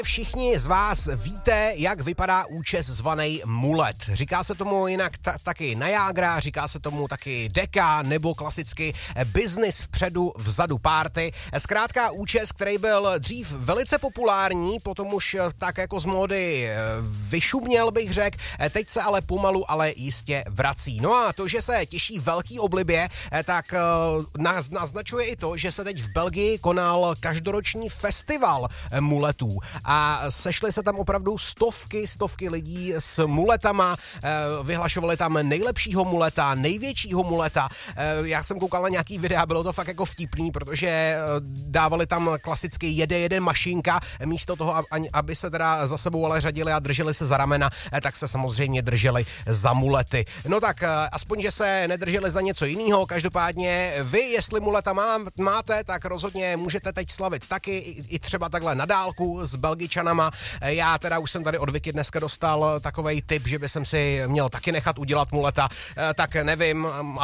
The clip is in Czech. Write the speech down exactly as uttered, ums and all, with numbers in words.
Všichni z vás víte, jak vypadá účes zvaný mulet. Říká se tomu jinak ta- taky Niagara, říká se tomu taky deka nebo klasicky business vpředu, vzadu party. Zkrátka účes, který byl dřív velice populární, potom už tak jako z módy vyšuměl, bych řekl, teď se ale pomalu, ale jistě vrací. No a to, že se těší velký oblibě, tak naznačuje i to, že se teď v Belgii konal každoroční festival muletů. A sešly se tam opravdu stovky, stovky lidí s muletama, vyhlašovali tam nejlepšího muleta, největšího muleta. Já jsem koukal na nějaký videa, bylo to fakt jako vtipný, protože dávali tam klasicky jede jeden mašinka, místo toho, aby se teda za sebou ale řadili a drželi se za ramena, tak se samozřejmě drželi za mulety. No tak aspoň, že se nedrželi za něco jiného, každopádně vy, jestli muleta má, máte, tak rozhodně můžete teď slavit taky, i třeba takhle na dálku s Belgičanama. Já teda už jsem tady od Vicky dneska dostal takovej tip, že by jsem si měl taky nechat udělat muleta, tak nevím,